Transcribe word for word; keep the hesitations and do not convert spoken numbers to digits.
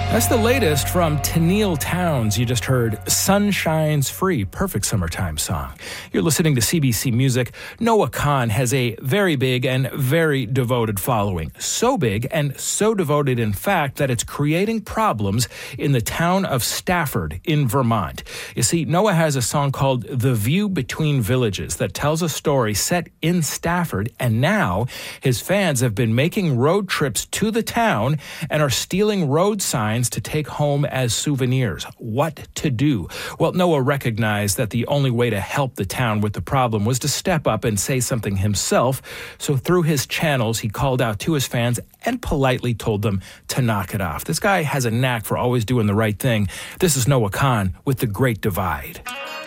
That's the latest from Tennille Townes. You just heard Sun Shines Free, perfect summertime song. You're listening to C B C Music. Noah Kahan has a very big and very devoted following. So big and so devoted, in fact, that it's creating problems in the town of Stafford in Vermont. You see, Noah has a song called The View Between Villages that tells a story set in Stafford, and now his fans have been making road trips to the town and are stealing road signs to take home as souvenirs. What to do? Well, Noah recognized that the only way to help the town with the problem was to step up and say something himself. So through his channels, he called out to his fans and politely told them to knock it off. This guy has a knack for always doing the right thing. This is Noah Kahan with The Great Divide.